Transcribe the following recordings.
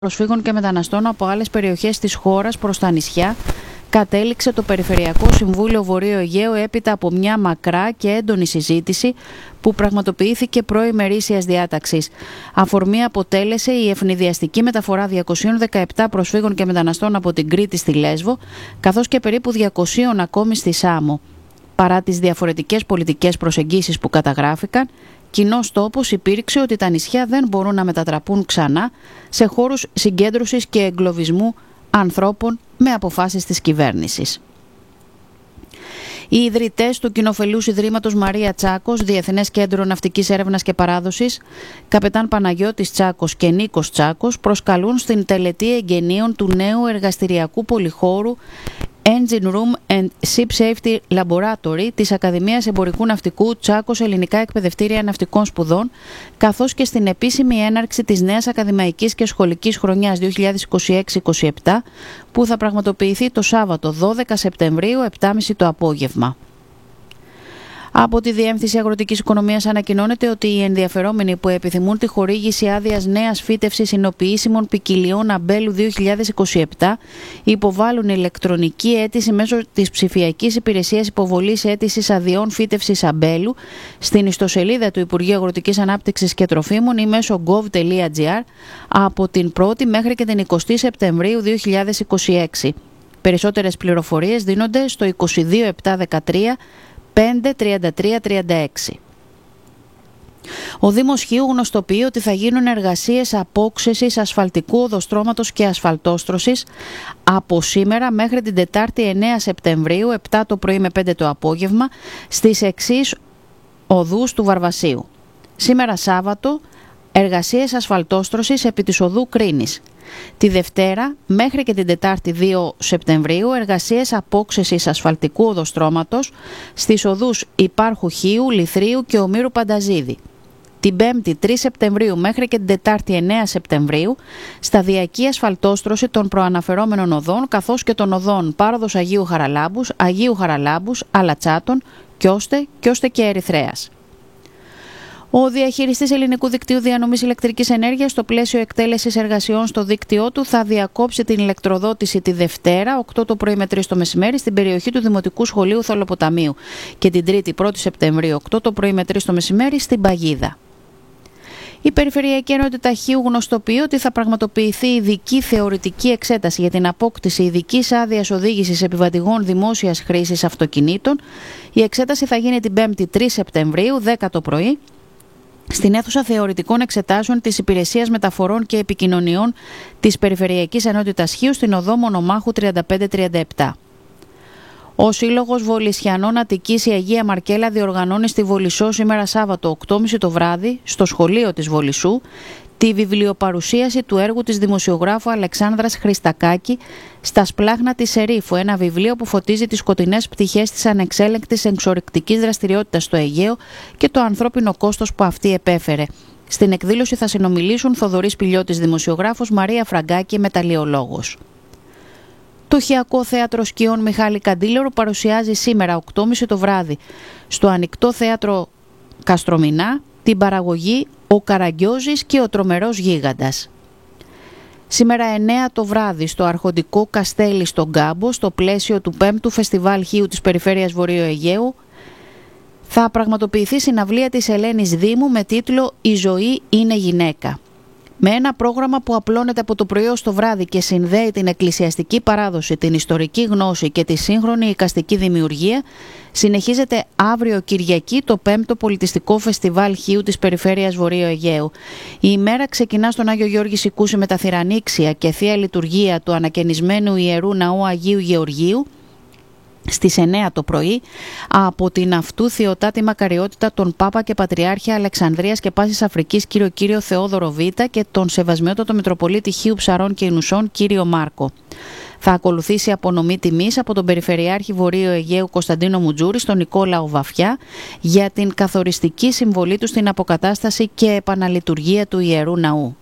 προσφύγων και μεταναστών από άλλες περιοχές της χώρας προς τα νησιά, κατέληξε το Περιφερειακό Συμβούλιο Βορείου Αιγαίου έπειτα από μια μακρά και έντονη συζήτηση που πραγματοποιήθηκε προημερήσιας διάταξης. Αφορμή αποτέλεσε η ευνηδιαστική μεταφορά 217 προσφύγων και μεταναστών από την Κρήτη στη Λέσβο, καθώς και περίπου 200 ακόμη στη Σάμο. Παρά τις διαφορετικές πολιτικές προσεγγίσεις που καταγράφηκαν, κοινός τόπος υπήρξε ότι τα νησιά δεν μπορούν να μετατραπούν ξανά σε χώρους συγκέντρωσης και εγκλωβισμού ανθρώπων με αποφάσεις της κυβέρνησης. Οι ιδρυτές του Κοινοφελούς Ιδρύματος Μαρία Τσάκος, Διεθνές Κέντρο Ναυτικής Έρευνας και Παράδοσης, καπετάν Παναγιώτης Τσάκος και Νίκος Τσάκος, προσκαλούν στην τελετή εγγενείων του νέου εργαστηριακού πολυχώρου Engine Room and Ship Safety Laboratory της Ακαδημίας Εμπορικού Ναυτικού Τσάκος Ελληνικά Εκπαιδευτήρια Ναυτικών Σπουδών, καθώς και στην επίσημη έναρξη της νέας ακαδημαϊκής και σχολικής χρονιάς 2026-27, που θα πραγματοποιηθεί το Σάββατο 12 Σεπτεμβρίου, 7.30 το απόγευμα. Από τη Διεύθυνση Αγροτικής Οικονομίας ανακοινώνεται ότι οι ενδιαφερόμενοι που επιθυμούν τη χορήγηση άδειας νέας φύτευσης εινοποιήσιμων ποικιλιών αμπέλου 2027 υποβάλλουν ηλεκτρονική αίτηση μέσω της ψηφιακής υπηρεσίας υποβολής αίτησης αδειών φύτευσης αμπέλου στην ιστοσελίδα του Υπουργείου Αγροτικής Ανάπτυξης και Τροφίμων ή μέσω gov.gr από την 1η μέχρι και την 20η Σεπτεμβρίου 2026. Περισσότερες πληροφορίες δίνονται στο 22713 53336. Ο Δήμος Χίου γνωστοποιεί ότι θα γίνουν εργασίες απόξεσης ασφαλτικού οδοστρώματος και ασφαλτόστρωσης από σήμερα μέχρι την Τετάρτη 9 Σεπτεμβρίου, 7 το πρωί με 5 το απόγευμα, στις εξής οδούς του Βαρβασίου. Σήμερα Σάββατο, εργασίες ασφαλτόστρωσης επί της οδού Κρίνης. Τη Δευτέρα μέχρι και την Τετάρτη 2 Σεπτεμβρίου εργασίες απόξεσης ασφαλτικού οδοστρώματος στις οδούς Υπάρχου Χίου, Λιθρίου και Ομήρου Πανταζίδη. Την Πέμπτη 3 Σεπτεμβρίου μέχρι και την Τετάρτη 9 Σεπτεμβρίου σταδιακή ασφαλτόστρωση των προαναφερόμενων οδών καθώς και των οδών Πάροδος Αγίου Χαραλάμπους, Αλατσάτων, Κιώστε και Ερυθρέας. Ο διαχειριστής Ελληνικού Δικτύου Διανομής Ηλεκτρικής Ενέργειας, στο πλαίσιο εκτέλεσης εργασιών στο δίκτυό του, θα διακόψει την ηλεκτροδότηση τη Δευτέρα, 8 το πρωί με 3 το μεσημέρι, στην περιοχή του Δημοτικού Σχολείου Θολοποταμίου και την Τρίτη 1η Σεπτεμβρίου, 8 το πρωί με 3 το μεσημέρι, στην Παγίδα. Η Περιφερειακή Ενότητα Χίου γνωστοποιεί ότι θα πραγματοποιηθεί ειδική θεωρητική εξέταση για την απόκτηση ειδικής άδειας οδήγησης επιβατηγών δημόσιας χρήσης αυτοκινήτων. Η εξέταση θα γίνει την 5η 3 Σεπτεμβρίου, 10 το πρωί, στην αίθουσα θεωρητικών εξετάσεων της Υπηρεσίας Μεταφορών και Επικοινωνιών της Περιφερειακής Ενότητας Χίου στην οδό Μονομάχου 3537. Ο Σύλλογος Βολισιανών Αττικής η Αγία Μαρκέλα διοργανώνει στη Βολισσό σήμερα Σάββατο 8.30 το βράδυ στο σχολείο της Βολισσού τη βιβλιοπαρουσίαση του έργου της δημοσιογράφου Αλεξάνδρας Χριστακάκη «Στα σπλάχνα της Ερήφου», ένα βιβλίο που φωτίζει τις σκοτεινές πτυχές της ανεξέλεγκτης εξορρυκτικής δραστηριότητας στο Αιγαίο και το ανθρώπινο κόστος που αυτή επέφερε. Στην εκδήλωση θα συνομιλήσουν Θοδωρής Πηλιώτης δημοσιογράφος, Μαρία Φραγκάκη μεταλλιολόγος. Το Χιακό Θέατρο Σκιών Μιχάλη Καντήλερο παρουσιάζει σήμερα 8.30 το βράδυ στο Ανοιχτό Θέατρο Καστρομηνά την παραγωγή «Ο Καραγκιόζης και ο Τρομερός Γίγαντας». Σήμερα 9 το βράδυ στο Αρχοντικό Καστέλι στον Κάμπο, στο πλαίσιο του 5ου Φεστιβάλ Χίου της Περιφέρειας Βορείου Αιγαίου, θα πραγματοποιηθεί συναυλία της Ελένης Δήμου με τίτλο «Η ζωή είναι γυναίκα». Με ένα πρόγραμμα που απλώνεται από το πρωί ως το βράδυ και συνδέει την εκκλησιαστική παράδοση, την ιστορική γνώση και τη σύγχρονη εικαστική δημιουργία, συνεχίζεται αύριο Κυριακή το 5ο Πολιτιστικό Φεστιβάλ Χίου της Περιφέρειας Βορείου Αιγαίου. Η ημέρα ξεκινά στον Άγιο Γιώργη Σικούση με τα θυρανήξια και θεία λειτουργία του ανακαινισμένου Ιερού Ναού Αγίου Γεωργίου στις 9 το πρωί από την αυτού Θεοτάτη Μακαριότητα τον Πάπα και Πατριάρχη Αλεξανδρίας και Πάσης Αφρικής κύριο Θεόδωρο Β και τον Σεβασμιότατο Μητροπολίτη Χίου Ψαρών και Ινουσών κύριο Μάρκο. Θα ακολουθήσει απονομή τιμής από τον Περιφερειάρχη Βορείου Αιγαίου Κωνσταντίνο Μουτζούρη στον Νικόλαο Βαφιά για την καθοριστική συμβολή του στην αποκατάσταση και επαναλειτουργία του Ιερού Ναού.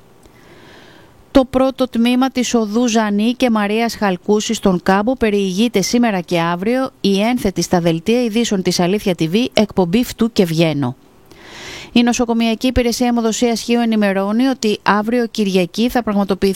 Το πρώτο τμήμα της οδού Ζανή και Μαρίας Χαλκούση στον Κάμπο περιηγείται σήμερα και αύριο η ένθετη στα δελτία ειδήσεων της Αλήθεια TV εκπομπή Φτού και Βγαίνω. Η Νοσοκομιακή Υπηρεσία Αιμοδοσίας Χίου ενημερώνει ότι αύριο Κυριακή θα πραγματοποιηθεί